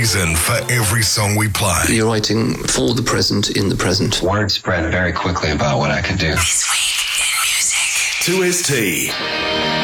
reason for every song we play. You're writing for the present in the present. Word spread very quickly about what I could do. This week in music. 2ST.